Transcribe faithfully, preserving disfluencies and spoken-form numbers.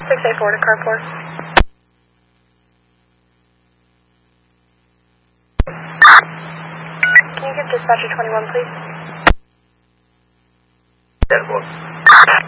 six eight four to carport. Can you give dispatcher twenty-one, please? ten four.